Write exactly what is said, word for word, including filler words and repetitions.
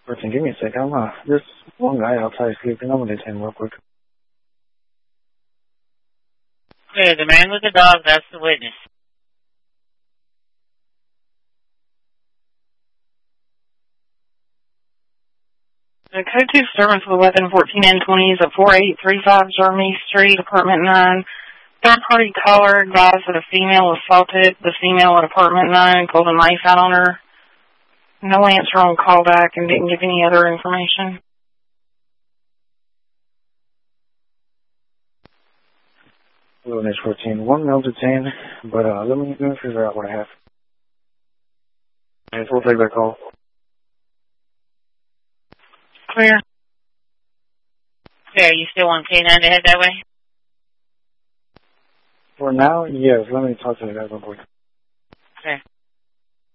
Listen, give me a sec. I'm, uh, there's one guy outside sleeping. I'm going to detain him real quick. Clear. The man with the dog, that's the witness. The Code two disturbance with weapon fourteen N twenty is at four eight three five Germany Street, Apartment nine. Third-party caller advised that a female assaulted the female at Apartment nine and pulled a knife out on her. No answer on callback and didn't give any other information. N H fourteen, one male detained, but uh, let me, let me figure out what I have. And we'll take that call. Clear. Clear. You still want K nine to head that way? For now, yes. Let me talk to the guy real quick. Clear.